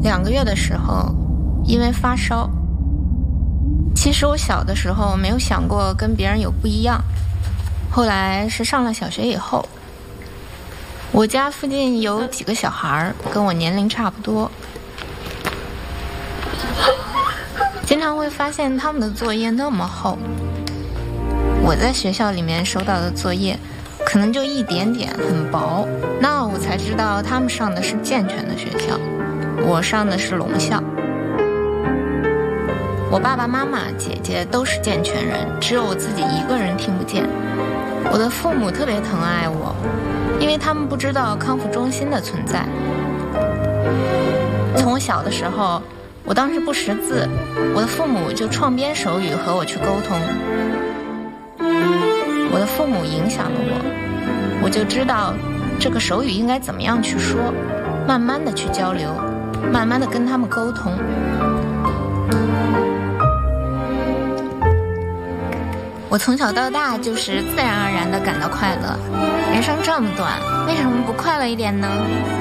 2个月的时候，因为发烧。其实我小的时候没有想过跟别人有不一样，后来是上了小学以后，我家附近有几个小孩跟我年龄差不多，经常会发现他们的作业那么厚，我在学校里面收到的作业可能就一点点，很薄。那我才知道他们上的是健全的学校，我上的是聋校。我爸爸妈妈姐姐都是健全人，只有我自己一个人听不见。我的父母特别疼爱我，因为他们不知道康复中心的存在。从我小的时候，我当时不识字，我的父母就创编手语和我去沟通。我的父母影响了我就知道这个手语应该怎么样去说，慢慢的去交流，慢慢的跟他们沟通。我从小到大就是自然而然的感到快乐，人生这么短，为什么不快乐一点呢？